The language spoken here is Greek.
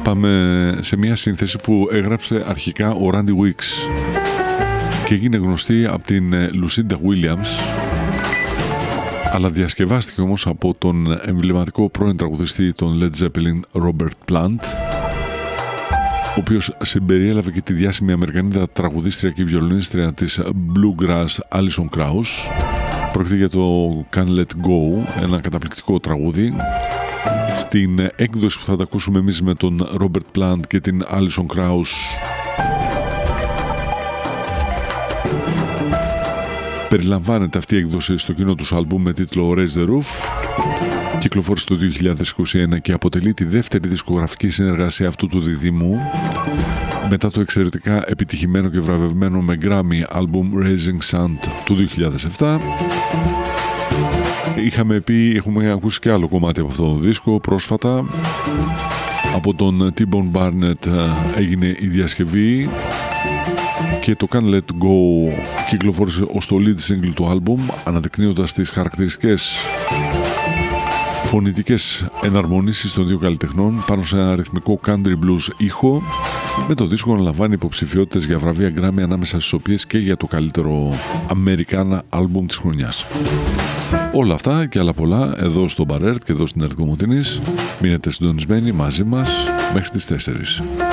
Πάμε σε μια σύνθεση που έγραψε αρχικά ο Randy Weeks και έγινε γνωστή από την Lucinda Williams, αλλά διασκευάστηκε όμως από τον εμβληματικό πρώην τραγουδιστή των Led Zeppelin Robert Plant, ο οποίος συμπεριέλαβε και τη διάσημη Αμερικανίδα τραγουδίστρια και βιολινίστρια της Bluegrass Alison Krauss. Πρόκειται για το Can't Let Go, ένα καταπληκτικό τραγούδι. Στην έκδοση που θα τα ακούσουμε εμείς με τον Robert Plant και την Alison Krauss περιλαμβάνεται αυτή η έκδοση στο κοινό τους άλμπουμ με τίτλο Raise the Roof. Κυκλοφόρησε το 2021 και αποτελεί τη δεύτερη δισκογραφική συνεργασία αυτού του διδήμου μετά το εξαιρετικά επιτυχημένο και βραβευμένο με Grammy άλμπουμ Raising Sun του 2007. Έχουμε ακούσει και άλλο κομμάτι από αυτό το δίσκο πρόσφατα. Από τον T-Bone Barnett έγινε η διασκευή και το Can't Let Go κυκλοφόρησε ως το lead single του άλμπουμ, αναδεικνύοντας τις χαρακτηριστικές φωνητικές εναρμονίσεις των δύο καλλιτεχνών πάνω σε ένα ρυθμικό country blues ήχο, με το δίσκο να λαμβάνει υποψηφιότητες για βραβεία Grammy, ανάμεσα στις οποίες και για το καλύτερο Αμερικάνα άλμπουμ της χρονιάς. Όλα αυτά και άλλα πολλά εδώ στο Μπαρέρτ και εδώ στην Ερτ Κομωτινής. Μείνετε συντονισμένοι μαζί μας μέχρι τις 4.